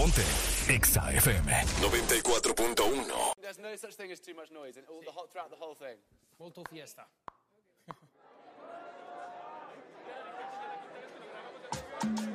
Ponte Exa FM 94.1. There's no such thing as too much noise throughout the whole thing. Molto fiesta.